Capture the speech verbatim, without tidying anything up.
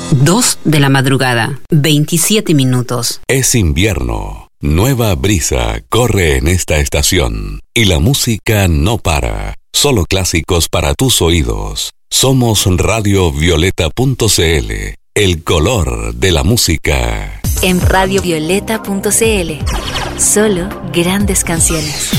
dos de la madrugada, veintisiete minutos. Es invierno. Nueva brisa corre en esta estación. Y la música no para. Solo clásicos para tus oídos. Somos radio violeta punto c l. El color de la música. En radio violeta punto c l. Solo grandes canciones.